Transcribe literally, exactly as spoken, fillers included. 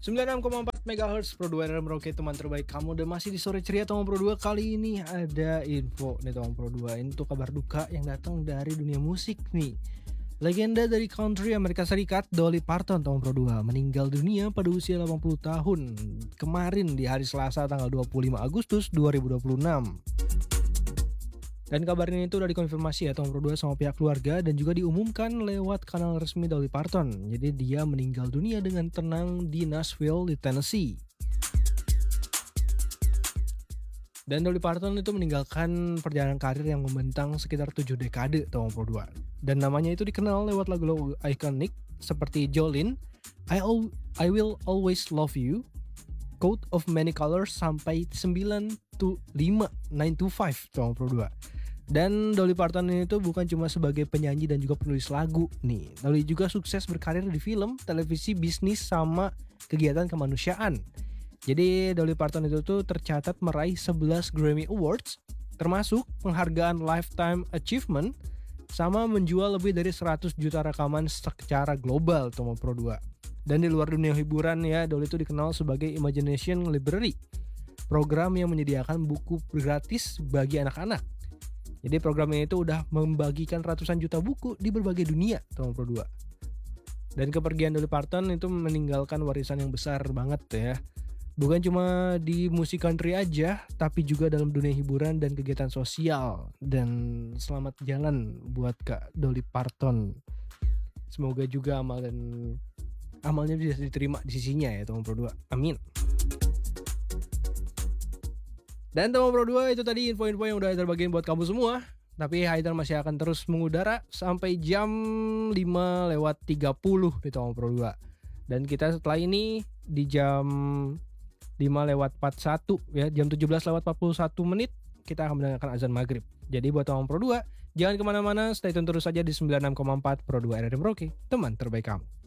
sembilan puluh enam koma empat megahertz Pro dua R R Merauke, teman terbaik kamu. Dan masih di sore ceria Tomang Pro dua. Kali ini ada info nih Tomang Pro dua. Ini tuh kabar duka yang datang dari dunia musik nih. Legenda dari country Amerika Serikat Dolly Parton Tomang Pro dua meninggal dunia pada usia delapan puluh tahun kemarin di hari Selasa tanggal dua puluh lima Agustus dua ribu dua puluh enam. Dan kabar ini tuh udah dikonfirmasi ya Tomang Pro dua sama pihak keluarga dan juga diumumkan lewat kanal resmi Dolly Parton. Jadi dia meninggal dunia dengan tenang di Nashville di Tennessee. Dan Dolly Parton itu meninggalkan perjalanan karir yang membentang sekitar tujuh dekade Tomang Pro dua. Dan namanya itu dikenal lewat lagu-lagu ikonik seperti Jolene, I, Al- I Will Always Love You, Coat of Many Colors sampai sembilan to lima, sembilan to lima Tomang Pro dua. Dan Dolly Parton ini tuh bukan cuma sebagai penyanyi dan juga penulis lagu nih. Dolly juga sukses berkarir di film, televisi, bisnis, sama kegiatan kemanusiaan. Jadi Dolly Parton itu tuh tercatat meraih sebelas Grammy Awards, termasuk penghargaan Lifetime Achievement, sama menjual lebih dari seratus juta rekaman secara global Tomang Pro dua. Dan di luar dunia hiburan ya, Dolly itu dikenal sebagai Imagination Library, program yang menyediakan buku gratis bagi anak-anak. Jadi program ini itu udah membagikan ratusan juta buku di berbagai dunia Tomang Pro dua. Dan kepergian Dolly Parton itu meninggalkan warisan yang besar banget ya. Bukan cuma di musik country aja, tapi juga dalam dunia hiburan dan kegiatan sosial. Dan selamat jalan buat Kak Dolly Parton. Semoga juga amal dan amalnya bisa diterima di sisinya ya Tomang Pro dua. Amin. Dan Tomang Pro dua itu tadi info-info yang udah terbagiin buat kamu semua. Tapi Haidar masih akan terus mengudara sampai jam lima lewat tiga puluh di Tomang Pro dua. Dan kita setelah ini di jam lima lewat empat puluh satu ya, jam tujuh belas lewat empat puluh satu menit kita akan mendengarkan azan maghrib. Jadi buat Tomang Pro dua, jangan kemana-mana, stay tune terus saja di sembilan puluh enam koma empat Pro dua R R Merauke, teman terbaik kamu.